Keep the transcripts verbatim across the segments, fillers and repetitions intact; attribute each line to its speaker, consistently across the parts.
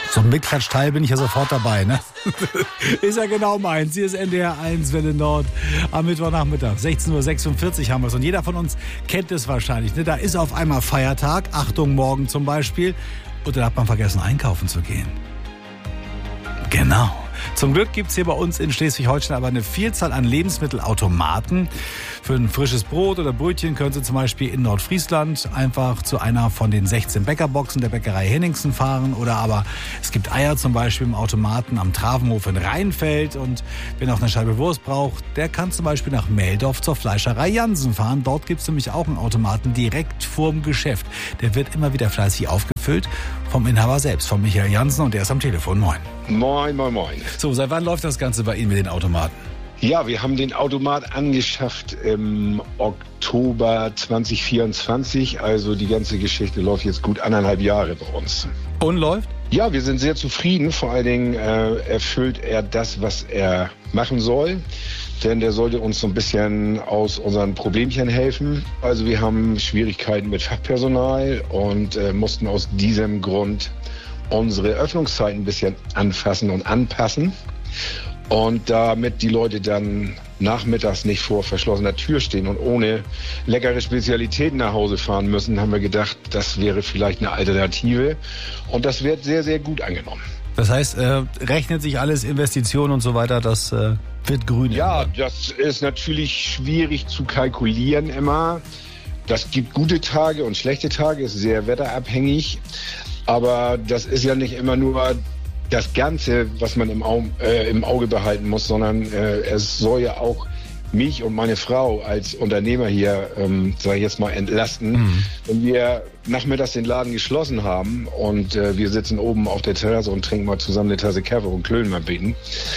Speaker 1: So ein Mitklatschteil bin ich ja sofort dabei, ne? Ist ja genau meins. Hier ist N D R eins Welle Nord am Mittwochnachmittag. sechzehn Uhr sechsundvierzig haben wir es. Und jeder von uns kennt es wahrscheinlich, ne? Da ist auf einmal Feiertag. Achtung, morgen zum Beispiel. Und dann hat man vergessen, einkaufen zu gehen. Genau. Zum Glück gibt es hier bei uns in Schleswig-Holstein aber eine Vielzahl an Lebensmittelautomaten. Für ein frisches Brot oder Brötchen können Sie zum Beispiel in Nordfriesland einfach zu einer von den sechzehn Bäckerboxen der Bäckerei Henningsen fahren. Oder aber es gibt Eier zum Beispiel im Automaten am Travenhof in Rheinfeld. Und wer noch eine Scheibe Wurst braucht, der kann zum Beispiel nach Meldorf zur Fleischerei Jansen fahren. Dort gibt es nämlich auch einen Automaten direkt vorm Geschäft. Der wird immer wieder fleißig aufgefüllt vom Inhaber selbst, von Michael Jansen. Und der ist am Telefon. Moin.
Speaker 2: Moin, moin, moin.
Speaker 1: So, seit wann läuft das Ganze bei Ihnen mit den Automaten?
Speaker 2: Ja, wir haben den Automat angeschafft im Oktober zwanzig vierundzwanzig. Also die ganze Geschichte läuft jetzt gut anderthalb Jahre bei uns.
Speaker 1: Und läuft?
Speaker 2: Ja, wir sind sehr zufrieden. Vor allen Dingen äh, erfüllt er das, was er machen soll. Denn der sollte uns so ein bisschen aus unseren Problemchen helfen. Also wir haben Schwierigkeiten mit Fachpersonal und äh, mussten aus diesem Grund unsere Öffnungszeiten ein bisschen anfassen und anpassen. Und damit die Leute dann nachmittags nicht vor verschlossener Tür stehen und ohne leckere Spezialitäten nach Hause fahren müssen, haben wir gedacht, das wäre vielleicht eine Alternative. Und das wird sehr, sehr gut angenommen.
Speaker 1: Das heißt, äh, rechnet sich alles, Investitionen und so weiter, das äh, wird grün.
Speaker 2: Ja, das ist natürlich schwierig zu kalkulieren immer. Das gibt gute Tage und schlechte Tage, ist sehr wetterabhängig. Aber das ist ja nicht immer nur das Ganze, was man im Auge, äh, im Auge behalten muss, sondern äh, es soll ja auch mich und meine Frau als Unternehmer hier, ähm, sage ich jetzt mal, entlasten. Mhm. Wenn wir nachmittags den Laden geschlossen haben und äh, wir sitzen oben auf der Terrasse und trinken mal zusammen eine Tasse Kaffee und klönen mal beten,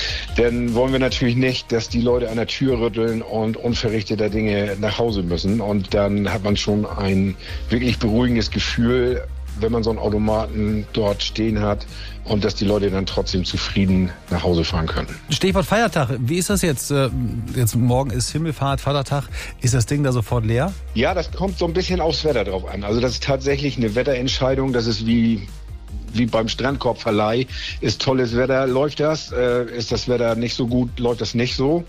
Speaker 2: dann wollen wir natürlich nicht, dass die Leute an der Tür rütteln und unverrichteter Dinge nach Hause müssen. Und dann hat man schon ein wirklich beruhigendes Gefühl, wenn man so einen Automaten dort stehen hat und dass die Leute dann trotzdem zufrieden nach Hause fahren können.
Speaker 1: Stichwort Feiertag. Wie ist das jetzt? Jetzt morgen ist Himmelfahrt, Vatertag. Ist das Ding da sofort leer?
Speaker 2: Ja, das kommt so ein bisschen aufs Wetter drauf an. Also das ist tatsächlich eine Wetterentscheidung. Das ist wie wie beim Strandkorbverleih. Ist tolles Wetter, läuft das. Äh, ist das Wetter nicht so gut, läuft das nicht so.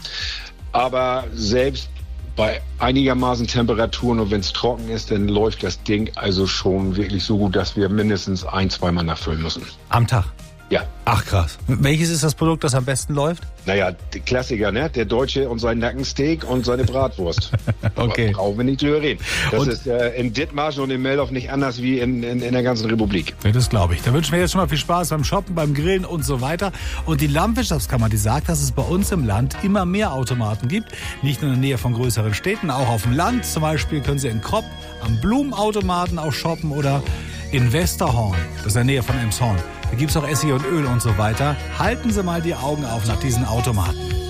Speaker 2: Aber selbst bei einigermaßen Temperaturen und wenn es trocken ist, dann läuft das Ding also schon wirklich so gut, dass wir mindestens ein-, zweimal nachfüllen müssen.
Speaker 1: Am Tag?
Speaker 2: Ja.
Speaker 1: Ach krass. Welches ist das Produkt, das am besten läuft?
Speaker 2: Naja, der Klassiker, ne? Der Deutsche und sein Nackensteak und seine Bratwurst.
Speaker 1: Okay.
Speaker 2: Aber brauchen wir nicht drüber reden. Das
Speaker 1: und
Speaker 2: ist äh, in Dithmarschen und in Meldorf nicht anders wie in, in, in der ganzen Republik.
Speaker 1: Ja, das glaube ich. Da wünschen wir jetzt schon mal viel Spaß beim Shoppen, beim Grillen und so weiter. Und die Landwirtschaftskammer, die sagt, dass es bei uns im Land immer mehr Automaten gibt. Nicht nur in der Nähe von größeren Städten, auch auf dem Land. Zum Beispiel können Sie in Kropp am Blumenautomaten auch shoppen oder in Westerhorn, das ist in der Nähe von Elmshorn. Da gibt es auch Essig und Öl und so weiter. Halten Sie mal die Augen auf nach diesen Automaten.